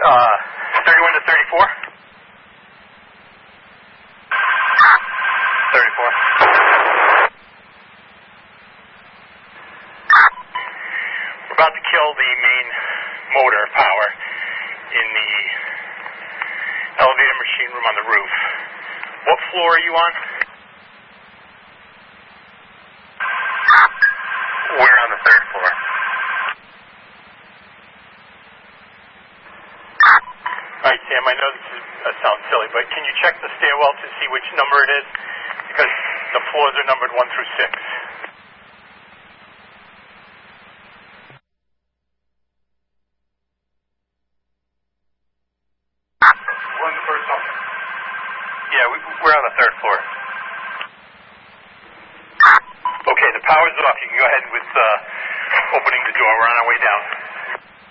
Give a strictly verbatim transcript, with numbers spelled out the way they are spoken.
Uh, thirty-one to thirty-four? thirty-four. We're about to kill the main motor power in the elevator machine room on the roof. What floor are you on? We're on the third floor. Alright, Sam, I know this is, uh, sounds silly, but can you check the stairwell to see which number it is? Because the floors are numbered one through six. We're on the first floor. Yeah, we, we're on the third floor. Okay, the power's off. You can go ahead with uh, opening the door. We're on our way down.